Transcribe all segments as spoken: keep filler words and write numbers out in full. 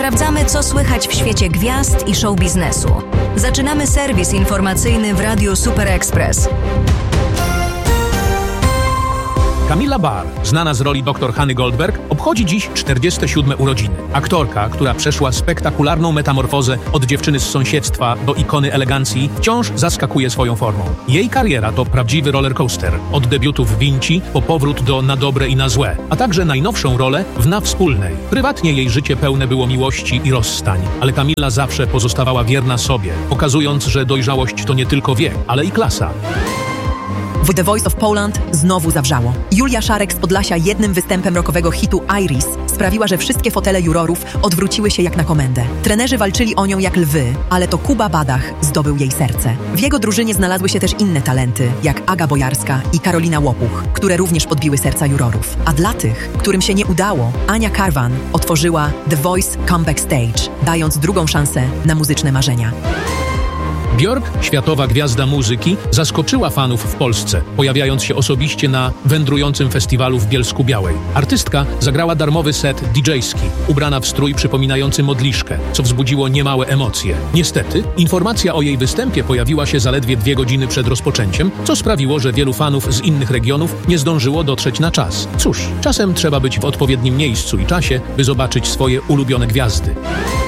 Sprawdzamy, co słychać w świecie gwiazd i show biznesu. Zaczynamy serwis informacyjny w Radiu Super Express. Camilla Barr, znana z roli doktor Hany Goldberg, obchodzi dziś czterdzieste siódme urodziny. Aktorka, która przeszła spektakularną metamorfozę od dziewczyny z sąsiedztwa do ikony elegancji, wciąż zaskakuje swoją formą. Jej kariera to prawdziwy rollercoaster. Od debiutu w Vinci po powrót do Na dobre i na złe, a także najnowszą rolę w Na wspólnej. Prywatnie jej życie pełne było miłości i rozstań, ale Camilla zawsze pozostawała wierna sobie, pokazując, że dojrzałość to nie tylko wiek, ale i klasa. W The Voice of Poland znowu zawrzało. Julia Szarek z Podlasia jednym występem rockowego hitu Iris sprawiła, że wszystkie fotele jurorów odwróciły się jak na komendę. Trenerzy walczyli o nią jak lwy, ale to Kuba Badach zdobył jej serce. W jego drużynie znalazły się też inne talenty, jak Aga Bojarska i Karolina Łopuch, które również podbiły serca jurorów. A dla tych, którym się nie udało, Ania Karwan otworzyła The Voice Comeback Stage, dając drugą szansę na muzyczne marzenia. Björk, światowa gwiazda muzyki, zaskoczyła fanów w Polsce, pojawiając się osobiście na wędrującym festiwalu w Bielsku-Białej. Artystka zagrała darmowy set didżejski, ubrana w strój przypominający modliszkę, co wzbudziło niemałe emocje. Niestety, informacja o jej występie pojawiła się zaledwie dwie godziny przed rozpoczęciem, co sprawiło, że wielu fanów z innych regionów nie zdążyło dotrzeć na czas. Cóż, czasem trzeba być w odpowiednim miejscu i czasie, by zobaczyć swoje ulubione gwiazdy.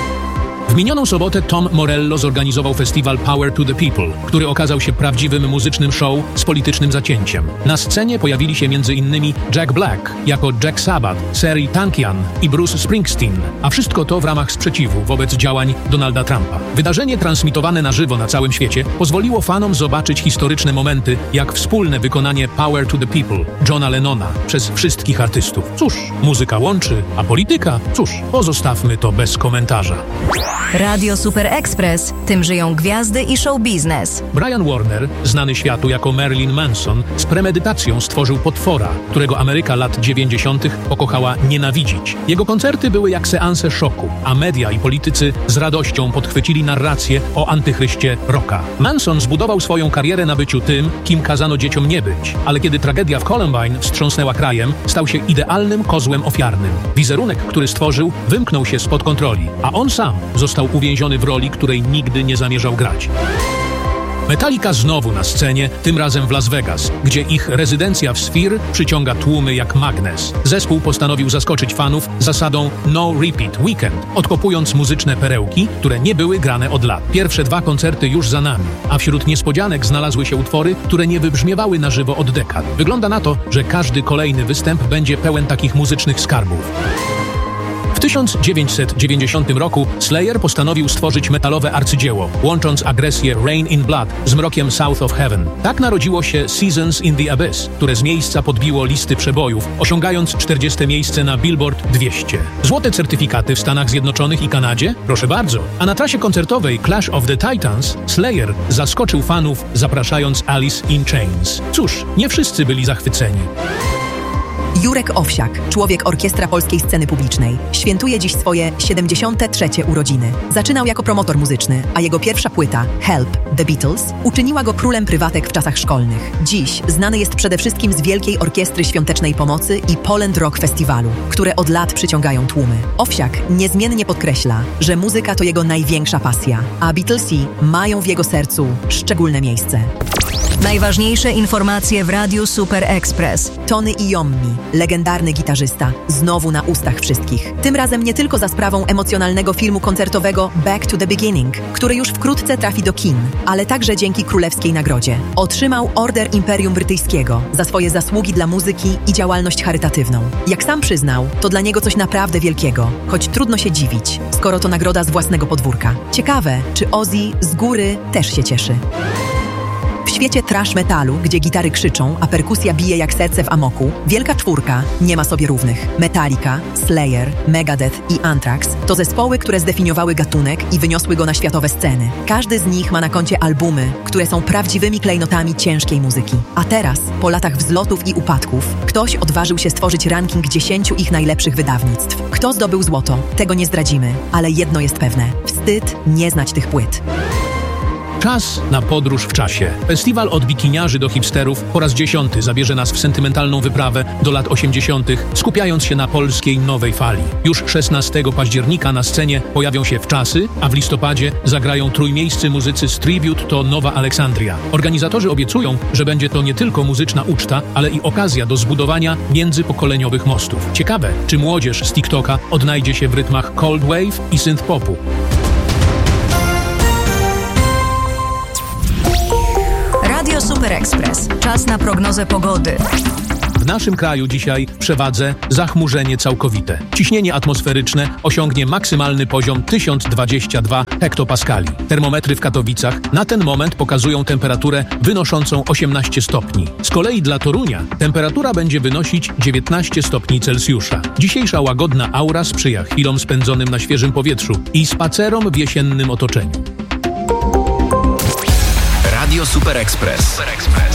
W minioną sobotę Tom Morello zorganizował festiwal Power to the People, który okazał się prawdziwym muzycznym show z politycznym zacięciem. Na scenie pojawili się między innymi Jack Black jako Jack Sabbath, Serj Tankian i Bruce Springsteen, a wszystko to w ramach sprzeciwu wobec działań Donalda Trumpa. Wydarzenie transmitowane na żywo na całym świecie pozwoliło fanom zobaczyć historyczne momenty, jak wspólne wykonanie Power to the People Johna Lennona przez wszystkich artystów. Cóż, muzyka łączy, a polityka? Cóż, pozostawmy to bez komentarza. Radio Super Express. Tym żyją gwiazdy i show biznes. Brian Warner, znany światu jako Marilyn Manson, z premedytacją stworzył potwora, którego Ameryka lat dziewięćdziesiątych pokochała nienawidzić. Jego koncerty były jak seanse szoku, a media i politycy z radością podchwycili narrację o antychryście rocka. Manson zbudował swoją karierę na byciu tym, kim kazano dzieciom nie być, ale kiedy tragedia w Columbine wstrząsnęła krajem, stał się idealnym kozłem ofiarnym. Wizerunek, który stworzył, wymknął się spod kontroli, a on sam został uwięziony w roli, której nigdy nie zamierzał grać. Metallica znowu na scenie, tym razem w Las Vegas, gdzie ich rezydencja w Sphere przyciąga tłumy jak magnes. Zespół postanowił zaskoczyć fanów zasadą No Repeat Weekend, odkopując muzyczne perełki, które nie były grane od lat. Pierwsze dwa koncerty już za nami, a wśród niespodzianek znalazły się utwory, które nie wybrzmiewały na żywo od dekad. Wygląda na to, że każdy kolejny występ będzie pełen takich muzycznych skarbów. W tysiąc dziewięćset dziewięćdziesiątym roku Slayer postanowił stworzyć metalowe arcydzieło, łącząc agresję Rain in Blood z mrokiem South of Heaven. Tak narodziło się Seasons in the Abyss, które z miejsca podbiło listy przebojów, osiągając czterdzieste miejsce na Billboard dwieście. Złote certyfikaty w Stanach Zjednoczonych i Kanadzie? Proszę bardzo. A na trasie koncertowej Clash of the Titans Slayer zaskoczył fanów, zapraszając Alice in Chains. Cóż, nie wszyscy byli zachwyceni. Jurek Owsiak, człowiek orkiestra polskiej sceny publicznej, świętuje dziś swoje siedemdziesiąte trzecie urodziny. Zaczynał jako promotor muzyczny, a jego pierwsza płyta, Help, The Beatles, uczyniła go królem prywatek w czasach szkolnych. Dziś znany jest przede wszystkim z Wielkiej Orkiestry Świątecznej Pomocy i Poland Rock Festiwalu, które od lat przyciągają tłumy. Owsiak niezmiennie podkreśla, że muzyka to jego największa pasja, a Beatlesi mają w jego sercu szczególne miejsce. Najważniejsze informacje w Radiu Super Express. Tony Iommi, legendarny gitarzysta, znowu na ustach wszystkich. Tym razem nie tylko za sprawą emocjonalnego filmu koncertowego Back to the Beginning, który już wkrótce trafi do kin, ale także dzięki królewskiej nagrodzie. Otrzymał Order Imperium Brytyjskiego za swoje zasługi dla muzyki i działalność charytatywną. Jak sam przyznał, to dla niego coś naprawdę wielkiego, choć trudno się dziwić, skoro to nagroda z własnego podwórka. Ciekawe, czy Ozzy z góry też się cieszy. W świecie thrash metalu, gdzie gitary krzyczą, a perkusja bije jak serce w amoku, Wielka Czwórka nie ma sobie równych. Metallica, Slayer, Megadeth i Anthrax to zespoły, które zdefiniowały gatunek i wyniosły go na światowe sceny. Każdy z nich ma na koncie albumy, które są prawdziwymi klejnotami ciężkiej muzyki. A teraz, po latach wzlotów i upadków, ktoś odważył się stworzyć ranking dziesięciu ich najlepszych wydawnictw. Kto zdobył złoto? Tego nie zdradzimy, ale jedno jest pewne. Wstyd nie znać tych płyt. Czas na podróż w czasie. Festiwal od bikiniarzy do hipsterów po raz dziesiąty zabierze nas w sentymentalną wyprawę do lat osiemdziesiątych, skupiając się na polskiej nowej fali. Już szesnastego października na scenie pojawią się Wczasy, a w listopadzie zagrają trójmiejscy muzycy z Tribute to Nowa Aleksandria. Organizatorzy obiecują, że będzie to nie tylko muzyczna uczta, ale i okazja do zbudowania międzypokoleniowych mostów. Ciekawe, czy młodzież z TikToka odnajdzie się w rytmach cold wave i synth popu. Radio Super Express. Czas na prognozę pogody. W naszym kraju dzisiaj w przewadze zachmurzenie całkowite. Ciśnienie atmosferyczne osiągnie maksymalny poziom tysiąc dwadzieścia dwa hektopaskali. Termometry w Katowicach na ten moment pokazują temperaturę wynoszącą osiemnaście stopni. Z kolei dla Torunia temperatura będzie wynosić dziewiętnaście stopni Celsjusza. Dzisiejsza łagodna aura sprzyja chwilom spędzonym na świeżym powietrzu i spacerom w jesiennym otoczeniu. Radio Super Express. Super Express.